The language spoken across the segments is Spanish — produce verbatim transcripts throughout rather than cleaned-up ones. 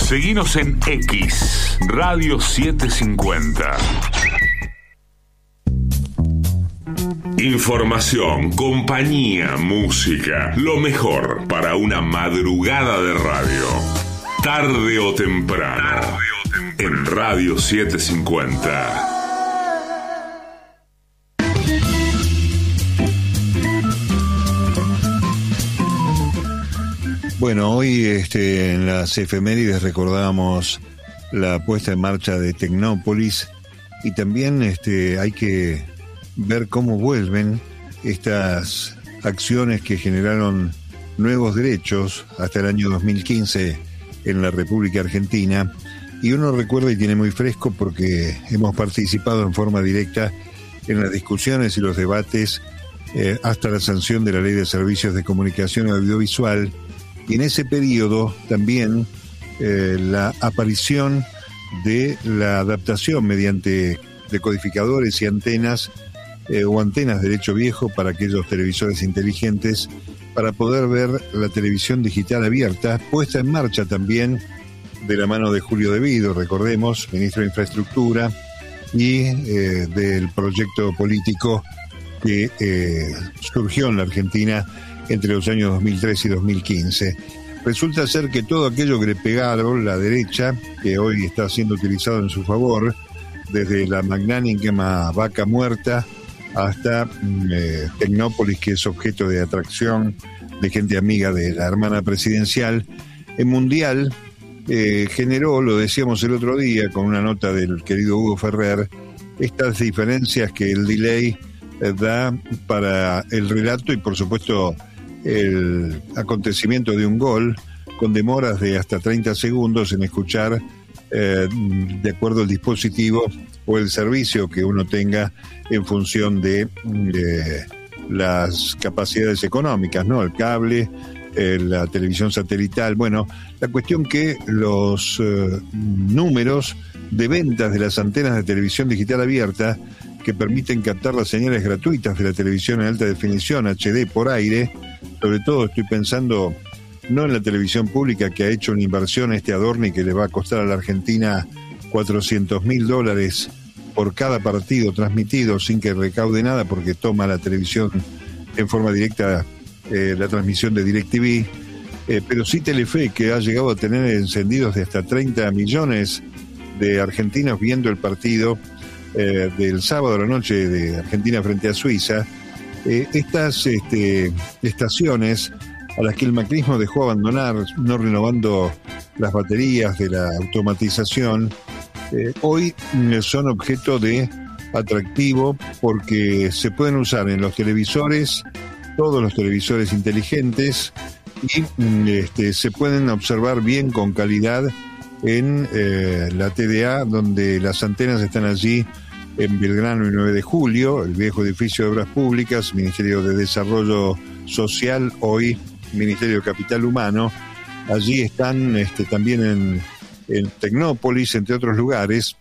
Seguinos en X, Radio setecientos cincuenta. Información, compañía, música, lo mejor para una madrugada de radio. Tarde o temprano, Tarde o temprano. En Radio setecientos cincuenta. Bueno, hoy este, en las efemérides recordábamos la puesta en marcha de Tecnópolis y también este, hay que ver cómo vuelven estas acciones que generaron nuevos derechos hasta el año dos mil quince en la República Argentina, y uno recuerda y tiene muy fresco porque hemos participado en forma directa en las discusiones y los debates eh, hasta la sanción de la Ley de Servicios de Comunicación Audiovisual, y en ese periodo también eh, la aparición de la adaptación mediante decodificadores y antenas eh, o antenas de derecho viejo para aquellos televisores inteligentes, para poder ver la televisión digital abierta, puesta en marcha también de la mano de Julio De Vido, recordemos, ministro de Infraestructura, y eh, del proyecto político que eh, surgió en la Argentina entre los años dos mil tres y dos mil quince. Resulta ser que todo aquello que le pegaron la derecha, que hoy está siendo utilizado en su favor, desde la magnánima Vaca Muerta hasta eh, Tecnópolis, que es objeto de atracción de gente amiga de la hermana presidencial, en Mundial eh, generó, lo decíamos el otro día con una nota del querido Hugo Ferrer, estas diferencias que el delay eh, da para el relato y por supuesto el acontecimiento de un gol, con demoras de hasta treinta segundos en escuchar eh, de acuerdo al dispositivo o el servicio que uno tenga en función de, de las capacidades económicas, ¿no? El cable, eh, la televisión satelital. Bueno, la cuestión que los eh, números de ventas de las antenas de televisión digital abierta que permiten captar las señales gratuitas de la televisión en alta definición, H D por aire, sobre todo estoy pensando no en la televisión pública, que ha hecho una inversión este Adorni que le va a costar a la Argentina cuatrocientos mil dólares por cada partido transmitido sin que recaude nada porque toma la televisión en forma directa eh, la transmisión de DirecTV, eh, pero sí Telefe, que ha llegado a tener encendidos de hasta treinta millones de argentinos viendo el partido eh, del sábado a la noche de Argentina frente a Suiza. Eh, estas este, estaciones a las que el macrismo dejó abandonar, no renovando las baterías de la automatización, eh, hoy son objeto de atractivo porque se pueden usar en los televisores, todos los televisores inteligentes, y este, se pueden observar bien con calidad en eh, la T D A, donde las antenas están allí en Belgrano y nueve de julio, el viejo edificio de Obras Públicas, Ministerio de Desarrollo Social, hoy Ministerio de Capital Humano. Allí están este, también en, en Tecnópolis, entre otros lugares.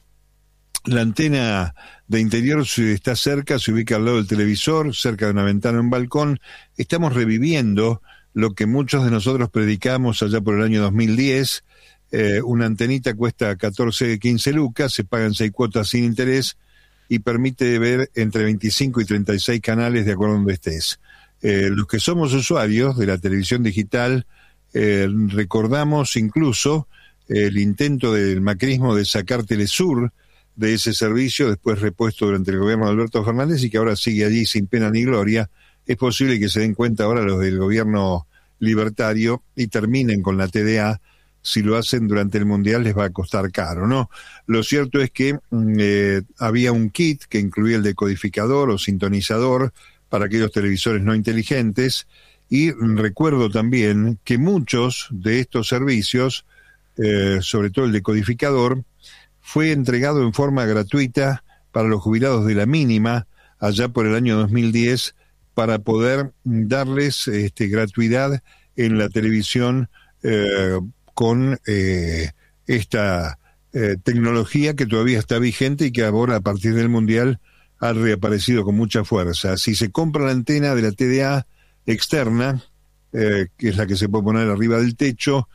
La antena de interior está cerca, se ubica al lado del televisor, cerca de una ventana o un balcón. Estamos reviviendo lo que muchos de nosotros predicamos allá por el año dos mil diez. Eh, una antenita cuesta catorce, quince lucas, se pagan seis cuotas sin interés y permite ver entre veinticinco y treinta y seis canales de acuerdo a donde estés. Eh, los que somos usuarios de la televisión digital eh, recordamos incluso el intento del macrismo de sacar Telesur de ese servicio, después repuesto durante el gobierno de Alberto Fernández y que ahora sigue allí sin pena ni gloria. Es posible que se den cuenta ahora los del gobierno libertario y terminen con la T D A. Si lo hacen durante el Mundial les va a costar caro, ¿no? Lo cierto es que eh, había un kit que incluía el decodificador o sintonizador para aquellos televisores no inteligentes, y recuerdo también que muchos de estos servicios, eh, sobre todo el decodificador, fue entregado en forma gratuita para los jubilados de la mínima allá por el año dos mil diez para poder darles este, gratuidad en la televisión eh, con eh, esta eh, tecnología que todavía está vigente y que ahora a partir del Mundial ha reaparecido con mucha fuerza. Si se compra la antena de la T D A externa, eh, que es la que se puede poner arriba del techo,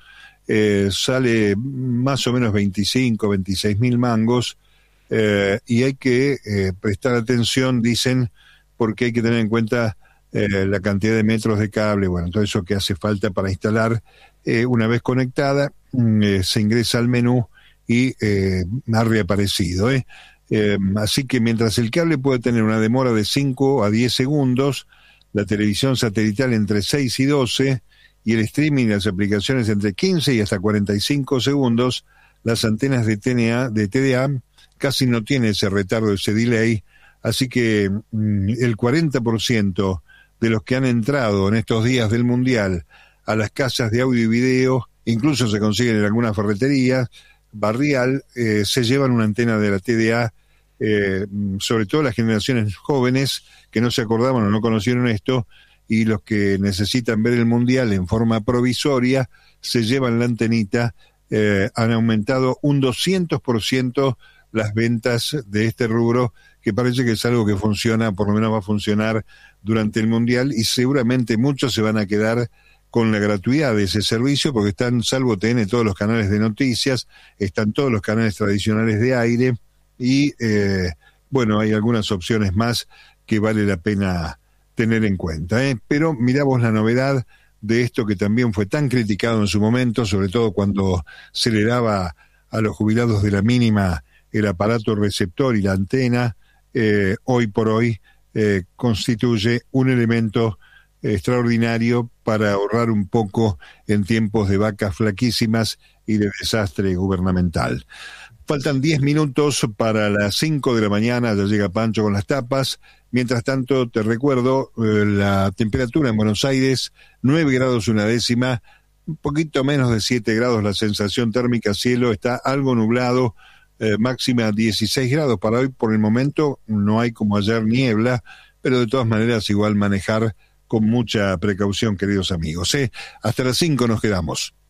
eh, sale más o menos veinticinco, veintiséis mil mangos, eh, y hay que eh, prestar atención, dicen, porque hay que tener en cuenta eh, la cantidad de metros de cable, bueno, todo eso que hace falta para instalar. Eh, una vez conectada, eh, se ingresa al menú y eh, ha reaparecido, ¿eh? Eh, así que mientras el cable puede tener una demora de cinco a diez segundos, la televisión satelital entre seis y doce, y el streaming y las aplicaciones entre quince y hasta cuarenta y cinco segundos, las antenas de T N A, de T D A casi no tienen ese retardo, ese delay, así que mm, el cuarenta por ciento de los que han entrado en estos días del Mundial a las casas de audio y video, incluso se consiguen en algunas ferreterías, barrial, eh, se llevan una antena de la T D A, eh, sobre todo las generaciones jóvenes que no se acordaban o no conocieron esto, y los que necesitan ver el Mundial en forma provisoria se llevan la antenita. Eh, han aumentado un doscientos por ciento las ventas de este rubro, que parece que es algo que funciona, por lo menos va a funcionar durante el Mundial, y seguramente muchos se van a quedar con la gratuidad de ese servicio, porque están, salvo T N, todos los canales de noticias, están todos los canales tradicionales de aire, y eh, bueno, hay algunas opciones más que vale la pena tener en cuenta, ¿eh? Pero miramos la novedad de esto que también fue tan criticado en su momento, sobre todo cuando se le daba a los jubilados de la mínima el aparato receptor y la antena. Eh, hoy por hoy eh, constituye un elemento extraordinario para ahorrar un poco en tiempos de vacas flaquísimas y de desastre gubernamental. Faltan diez minutos para las cinco de la mañana, ya llega Pancho con las tapas. Mientras tanto, te recuerdo, eh, la temperatura en Buenos Aires, nueve grados una décima, un poquito menos de siete grados la sensación térmica, cielo está algo nublado, eh, máxima dieciséis grados para hoy. Por el momento no hay como ayer niebla, pero de todas maneras igual manejar con mucha precaución, queridos amigos, ¿eh? Hasta las cinco nos quedamos.